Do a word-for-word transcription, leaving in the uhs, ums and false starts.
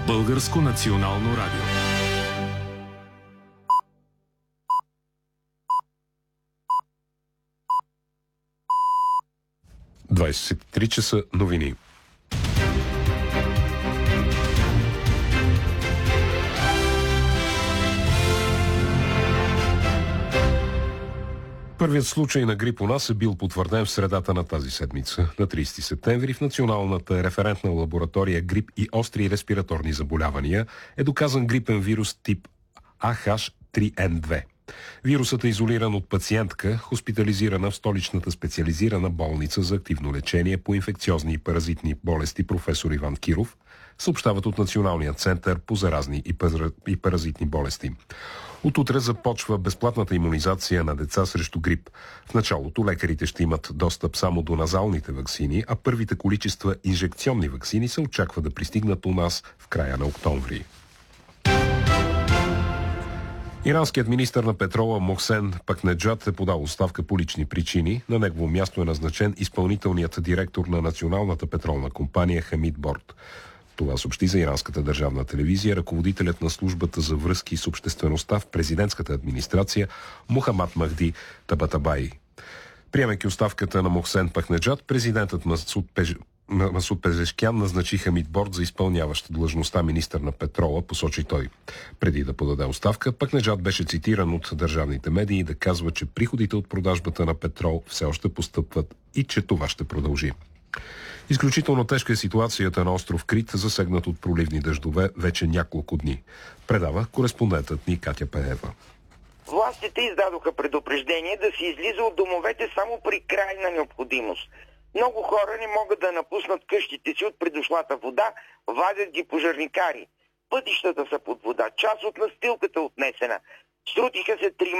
Българско национално радио. двадесет и три часа новини. Първият случай на грип у нас е бил потвърден в средата на тази седмица. На тридесети септември в Националната референтна лаборатория грип и остри респираторни заболявания е доказан грипен вирус тип А Х три Н две. Вирусът е изолиран от пациентка, хоспитализирана в столичната специализирана болница за активно лечение по инфекциозни и паразитни болести професор Иван Киров, съобщават от Националния център по заразни и паразитни болести. От утре започва безплатната имунизация на деца срещу грип. В началото лекарите ще имат достъп само до назалните ваксини, а първите количества инжекционни ваксини се очаква да пристигнат у нас в края на октомври. Иранският министър на петрола Мохсен Пакнеджад е подал оставка по лични причини. На негово място е назначен изпълнителният директор на Националната петролна компания Хамид Борд. Това съобщи за иранската държавна телевизия ръководителят на службата за връзки с обществеността в президентската администрация Мухамад Махди Табатабай. Приемайки оставката на Мохсен Пакнеджад, президентът Масуд Пеж... Масуд Пезешкян назначи Хамид Борд за изпълняващ длъжността министър на петрола, посочи той. Преди да подаде оставка, Пакнеджад беше цитиран от държавните медии да казва, че приходите от продажбата на петрол все още постъпват и че това ще продължи. Изключително тежка е ситуацията на остров Крит, засегнат от проливни дъждове вече няколко дни. Предава кореспондентът ни Катя Пеева. Властите издадоха предупреждение да се излиза от домовете само при крайна необходимост. Много хора не могат да напуснат къщите си от придошлата вода, вадят ги пожарникари. Пътищата са под вода, част от настилката отнесена. Срутиха се три